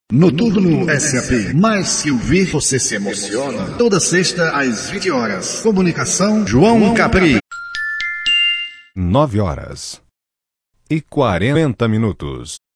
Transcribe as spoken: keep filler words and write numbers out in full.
Noturno S A P. Mais que ouvir, você se emociona. Toda sexta às vinte horas. Comunicação João Capri. Nove horas e quarenta minutos.